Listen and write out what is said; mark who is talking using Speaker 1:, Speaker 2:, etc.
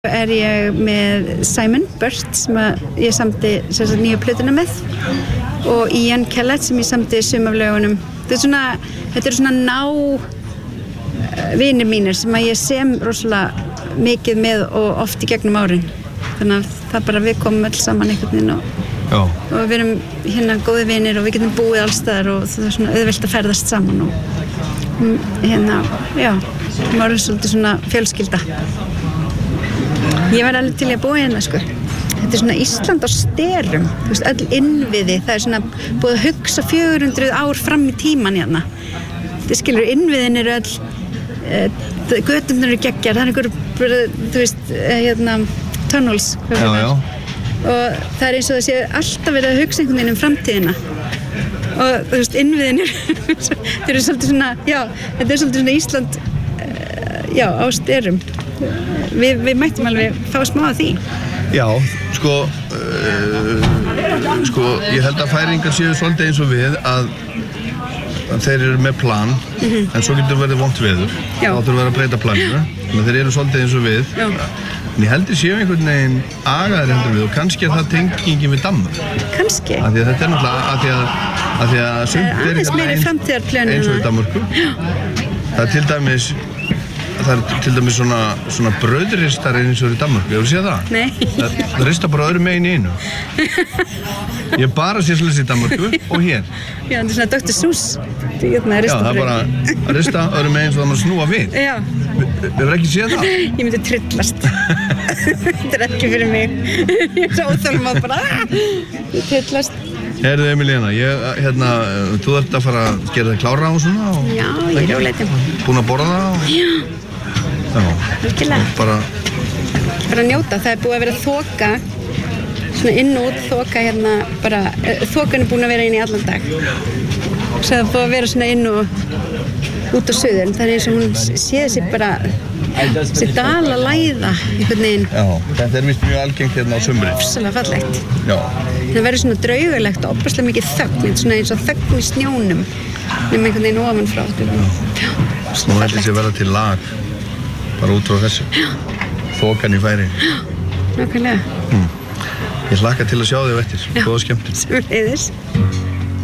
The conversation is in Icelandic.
Speaker 1: Ég með Simon Burt sem ég samdi nýju plötuna með og Ian Kellett sem ég samdi sum af lögunum. Þetta eru svona vinir mínir sem ég sem rosalega mikið með og oft í gegnum árin. Þannig að það bara við komum öll saman einhvern veginn og við erum hérna góði vinir og við getum búið alls staðar og það er svona auðvelt að ferðast saman og hérna, já, maður er svolítið svona fjölskylda. Ég var alveg til að búa hérna, sko. Þetta er svona Ísland á sterum, þú veist, öll innviði, það er svona búið að hugsa 400 ár fram í tíman hérna. Þið skilur, innviðin eru öll, göturnar eru geggjar, það er einhver, þú veist, hérna, tunnels.
Speaker 2: Já.
Speaker 1: Og það er eins og það sé alltaf verið að hugsa einhvern veginn um framtíðina. Og þú veist, innviðin þetta eru svolítið svona, já, þetta er svolítið svona Ísland, já, á sterum. Við mættum alveg fá smá af því.
Speaker 2: Já, sko, ég held að færingar séu svolítið eins og við að þeir eru með plan, en svo getur verið vont veður. Þá þurfa að vera að breyta planinu. Þannig að þeir eru svolítið eins og við. En ég heldur séu einhvern veginn agaðir heldur við og kannski það tengingin við Danmörk.
Speaker 1: Kannski.
Speaker 2: Af því að þetta er náttúrulega, af því að sumt er
Speaker 1: aðeins meiri framtíðarplönuna.
Speaker 2: Eins og í Danmörku. Það er til dæmis svona brauðristar eins og í Danmörku. Hefur þú séð það?
Speaker 1: Nei.
Speaker 2: Það rista bara öðru megin í einu. Ég bara sé svolítið í Danmörku og hér.
Speaker 1: Já, þetta er svona Dr. Seuss.
Speaker 2: Já, það er bara að rista öðru megin svo það maður snúa við.
Speaker 1: Já.
Speaker 2: Hefur ekki séð það?
Speaker 1: Ég myndi tryllast. Þetta er ekki fyrir mig. Ég er svo óþolinmóð bara. Ég tryllast.
Speaker 2: Heyrðu Emilíana, þú ert að fara að gera þig klára á svona og...
Speaker 1: Já, ég er róleitin.
Speaker 2: Búin að borða það og...
Speaker 1: Já, virkilega. Bara að njóta, það er búið að vera þoka, svona inn og út þoka hérna, bara, þokan er búin að vera inn í allan dag. Svo það er búið að vera svona inn og út á suður, það er eins og hún séð sér bara, þessi dala læða, einhvern veginn.
Speaker 2: Já, þetta er vist mjög algengt hérna á sumri.
Speaker 1: Ofsalega fallegt.
Speaker 2: Já.
Speaker 1: Það verður svona draugulegt og opaslega mikið þögn, svona eins og þögn í snjónum, nema einhvern veginn ofan frá. Já,
Speaker 2: svona fallegt. Þetta sé verða til lag, bara út frá þessu.
Speaker 1: Já.
Speaker 2: Þokan í færi.
Speaker 1: Já, nákvæmlega.
Speaker 2: Ég hlakka til að sjá þig á eftir. Góða skemmtun.
Speaker 1: Sömuleiðis.